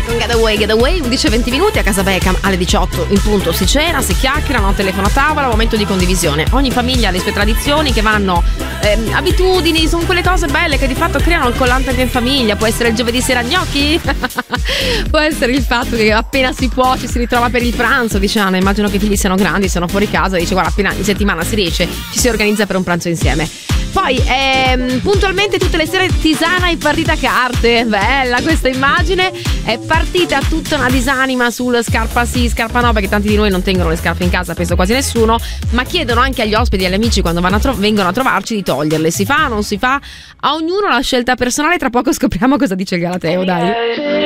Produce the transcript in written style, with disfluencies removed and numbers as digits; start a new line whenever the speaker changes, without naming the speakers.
con Getaway, 11:20 minuti a casa Beckham, alle 18 in punto si cena, si chiacchierano, telefono a tavola, momento di condivisione. Ogni famiglia ha le sue tradizioni che vanno, abitudini, sono quelle cose belle che di fatto creano il collante anche in famiglia. Può essere il giovedì sera gnocchi, può essere il fatto che appena si può ci si ritrova per il pranzo, dice Anna, immagino che i figli siano grandi, sono fuori casa, dice guarda appena in settimana si riesce, ci si organizza per un pranzo insieme. Poi puntualmente tutte le sere tisana e partita a carte, bella questa immagine. È partita tutta una disanima sul scarpa sì, scarpa no, perché tanti di noi non tengono le scarpe in casa, penso quasi nessuno, ma chiedono anche agli ospiti e agli amici quando vengono a trovarci di toglierle. Si fa, non si fa? A ognuno la scelta personale, tra poco scopriamo cosa dice il Galateo, dai.